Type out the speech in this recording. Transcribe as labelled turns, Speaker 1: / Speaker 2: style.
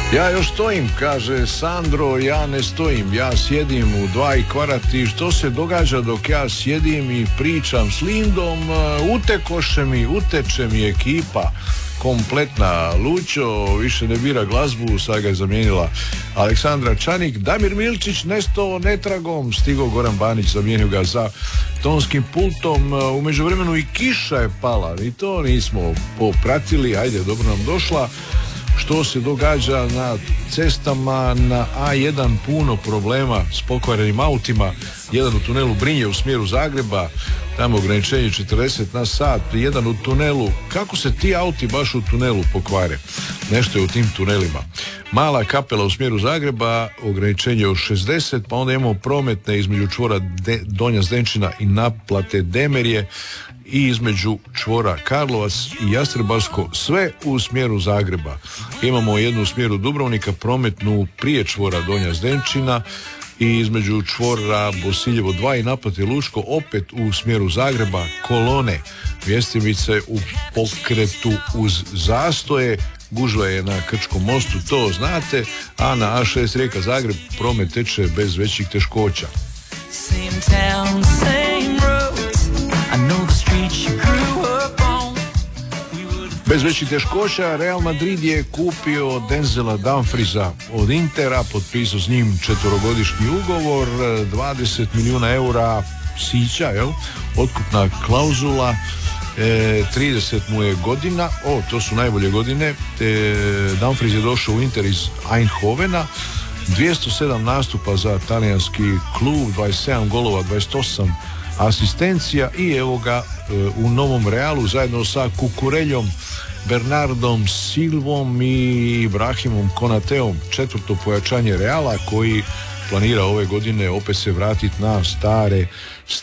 Speaker 1: Ja još stojim, kaže Sandro, ja ne stojim, ja sjedim u 2 kvarati, što se događa dok ja sjedim i pričam s Lindom, uteče mi ekipa kompletna. Lučo više ne bira glazbu, sad ga je zamijenila Aleksandra Čanik. Damir Milčić nestao netragom, stigao Goran Banić, zamijenio ga za tonskim pultom. U međuvremenu i kiša je pala, i to nismo popratili, ajde, dobro nam došla. Što se događa na cestama, na A1 puno problema s pokvarenim autima, jedan u tunelu Brinje u smjeru Zagreba, tamo ograničenje 40 na sat, jedan u tunelu, kako se ti auti baš u tunelu pokvare, nešto je u tim tunelima. Mala Kapela u smjeru Zagreba, ograničenje od 60, pa onda imamo prometne između čvora Donja Zdenčina i naplate Demerje, i između čvora Karlovac i Jastrebarsko, sve u smjeru Zagreba. Imamo jednu u smjeru Dubrovnika, prometnu prije čvora Donja Zdenčina, i između čvora Bosiljevo 2 i naplate Lučko, opet u smjeru Zagreba, kolone Mjestimice u pokretu uz zastoje. Gužva je na Krčkom mostu, to znate, a na A6 Rijeka Zagreb promet teče bez većih teškoća. Same town, same roads. I know the streets you grew up on. Bez većih teškoća Real Madrid je kupio Denzela Dumfriesa od Intera, potpisao s njim 4-godišnji ugovor, 20 milijuna eura sića, jel? Otkupna klauzula, 30 mu je godina, to su najbolje godine. Dumfries je došao u Inter iz Eindhovena, 207 nastupa za talijanski klub, 27 golova, 28 asistencija, i evo ga u novom Realu zajedno sa Kukureljom, Bernardom Silvom i Ibrahimom Konateom. 4. pojačanje Reala koji planira ove godine opet se vratiti na stare